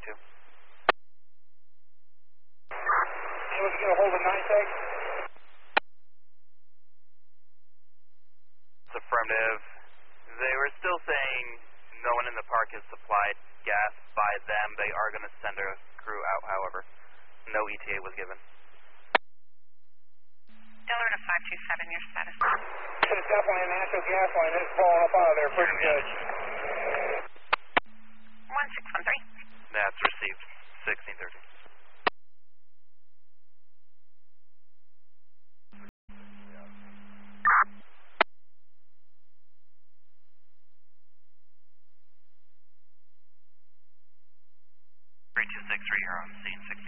2. Anyone get a hold of NITAG? It's affirmative. They were still saying no one in the park is supplied gas by them. They are going to send a crew out, however. No ETA was given. Diller to 527, your status. It's definitely a natural gas line. It's blowing up out of there pretty good. 1613. That's received. 1630. Three 263, you're on scene 16.